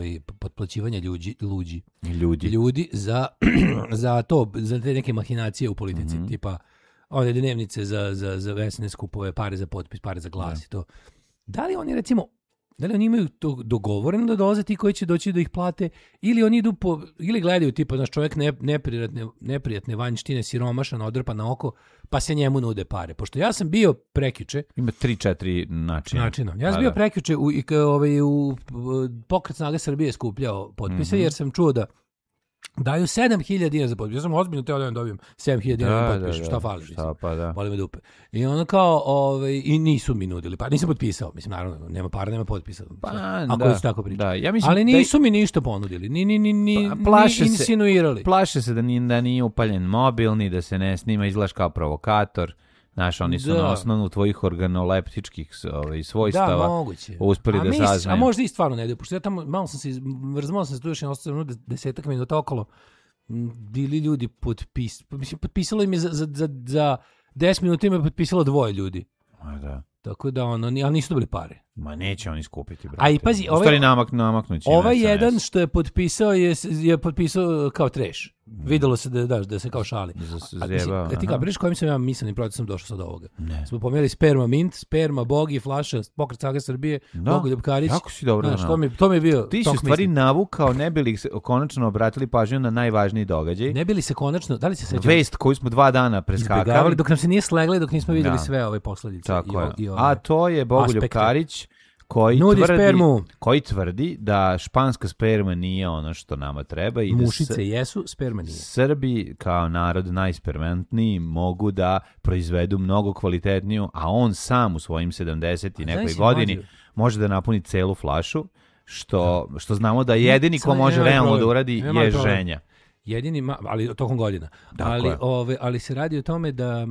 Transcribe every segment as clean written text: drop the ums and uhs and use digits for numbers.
potplaćivanja ljudi za te neke mahinacije u politici, tipa one dnevnice za vesne skupove, pare za potpis, pare za glas i to. Da li oni imaju to dogovoreno da dolaze ti koji će doći da ih plate, ili oni idu ili gledaju tipa, znaš, čovjek neprijatne vanjštine, siromašan, odrpan na oko, pa se njemu nude pare. Pošto ja sam bio prekjuče... Ima 3-4 načina. Ja sam bio prekjuče u Pokret Snaga Srbije skupljao potpise, jer sam čuo da daju 7.000 dinara za potpis. Ja sam ozbiljno teo da dobijem 7.000 dinara za potpis. Šta fališ? Boli me dupe. I ono kao, i nisu mi nudili, pa nisam potpisao. Mislim, naravno, nema para, nema potpisa. Ako su tako pričali. Ja ali nisu mi ništa ponudili, ni insinuirali. Plaše se da nije upaljen mobil, ni da se ne snima, izgledaš kao provokator. Znaš, oni su na osnovu tvojih organoleptičkih svojstava uspeli da saznaju. A možda i stvarno ne ide, pošto ja tamo malo sam se vrzmao sam se tu još 10 minuta okolo, bili ljudi potpisalo im je za 10 minuta im je potpisalo 2 ljudi. Da. Tako da ali nisu dobili pare. Ma neće oni skupiti, brate. A i pazi, namaknući. Ovaj jedan što je potpisao je potpisao kao treš. Videlo se da se kao šali. Ti kapiraš kojim sam ja misleni protiv sam došao sad ovoga. Smo pomerili Sperma Mint, Sperma, Bogi, Flaša, Pokret Snaga Srbije, Bogoljub Karić. Jako si dobro. To mi je bio. Ti si u stvari navukao, ne bili konačno obratili pažnju na najvažniji događaj. Ne bili se konačno, da li se sećam? Vest koju smo 2 dana preskakali. Dok nam se nije slegli, dok nismo vidjeli sve ove posledice. Tako je. A to je Bogoljub Karić koji tvrdi da španska sperma nije ono što nama treba. I mušice jesu, sperma nije. Srbi kao narod najspermentniji mogu da proizvedu mnogo kvalitetniju, a on sam u svojim 70 i nekoj godini može da napuni celu flašu, što znamo da jedini ko može realno da uradi je ženja. Ali tokom godina. Ali se radi o tome da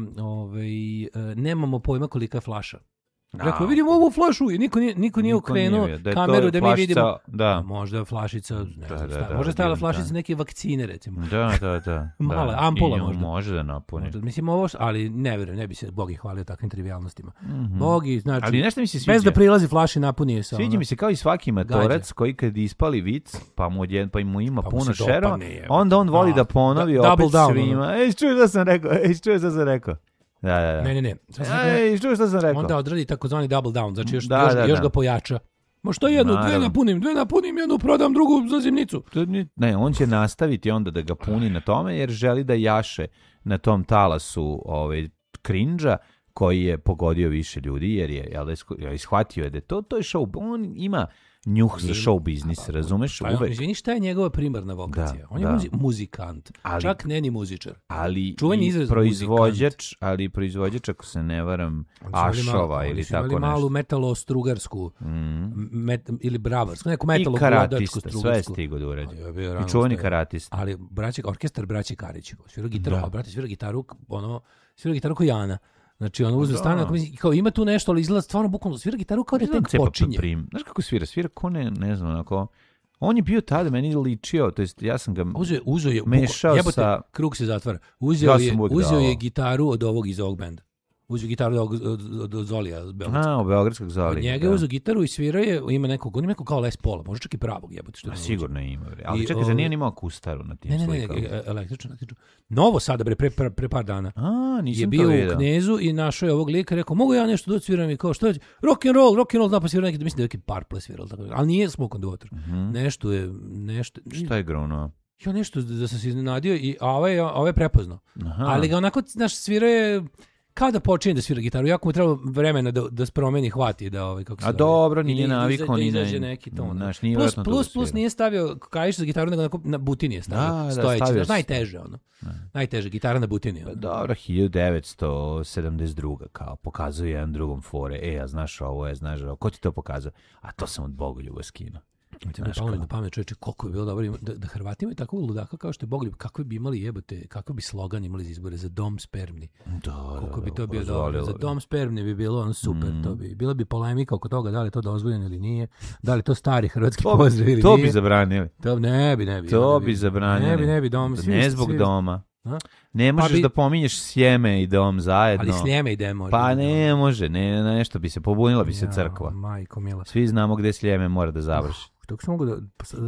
nemamo pojma kolika je flaša. Rekao, vidimo ovu flašu i niko nije okrenuo kameru da mi vidimo. Možda je flašica, možda je stavila flašica neke vakcine, recimo. Da. Mala, ampola možda. Može da napuni. Mislim, ali ne verujem, ne bi se Bogi hvalio takvim trivialnostima. Bogi, znači, ali nešto mi se sviđa. Bez da prilazi flaši napuni je. Sviđa mi se kao i svaki matorac koji kad ispali vic, pa mu ima puno šerova, onda on voli da ponovi opet svima. Čuješ da sam rekao. Da. Ne. Što sam rekao? Onda odradi takozvani double down, znači još ga pojača. Ma što jednu, dve napunim, jednu prodam, drugu za zimnicu. Ne, on će nastaviti onda da ga puni na tome, jer želi da jaše na tom talasu cringe-a koji je pogodio više ljudi, jer je ishvatio da je to je show. On ima njuh za show biznis, razumeš? Uvek. Izvini, šta je njegova primarna vokacija? On je muzikant, čak ne ni muzičar. Ali proizvođač, ako se ne varam, ašova ili tako nešto. Imali malu metalo-strugarsku ili bravarsku, neku metalo-gladačku strugarsku. Sve je stigo da uredi. I čuveni karatista. Ali orkestar braće Karić, svira gitaru ko Jana. Znači, on uzme stane, kao ima tu nešto, ali izgleda stvarno bukvalno svira gitaru kao da tek počinje. Znaš kako svira? Svira ko ne znam, onako... On je bio tada, meni ličio, to jest ja sam ga mešao sa... Krug se zatvara. Uzeo je gitaru od ovog iz ovog benda. Uzeo gitaru od Zolija. Od beogradskog Zolija. Od njega je uzeo gitaru i svirao je, ima nekog kao Les Paula, može čak i pravog jebote. Sigurno ima, ali čekaj, za nije nimao akustaru na tim slikama. Ne, električno. Novo sada, pre par dana. Nisam to vidio. Je bio u Knezu i našao je ovog lika, rekao, mogu ja nešto da sviram i kao, što je? Rock'n'roll, zna pa svirao neki, mislim da je neki Purple svirao, ali nije Smoke on the Water. Nešto je... Šta je gruno? Ja nešto da sam se iznenadio, a ovo je prepoznao. Ali ga onako, znaš, svirao je... Kao da počinje da svira gitaru, jako mu treba vremena da promeni hvati, da kako se... A dobro, nije navikao, da izađe neki ton. Plus nije stavio kajiš za gitaru, nego na butini je stavio, stojeći. Najteže, najteže, gitara na butini. Dobro, 1972. kao pokazuje jedan drugom fore. A znaš ovo, ko ti to pokazao? A to sam od Bogoljuba skinuo. Na pamet čovječe, koliko bi bilo dobro da Hrvati imaju takvog ludaka kao što je Bogoljub, kako bi imali jebote, kako bi slogan imali za izbore za dom spermni. Koliko bi to bio dobro. Za dom spermni bi bilo super. Bila bi polemika oko toga da li to dozvoljeno ili nije, da li to stari hrvatski pozdrav ili nije. To bi zabranili. Ne bi. To bi zabranili. Ne bi dom. Ne zbog doma. Ne možeš da pominješ sjeme i dom zajedno. Ali sljeme i dem može. Pa ne može, nešto bi se pobunila bi se crkva. Majko mila. Svi znamo gde sljeme mora da završi. Tako sam mogu da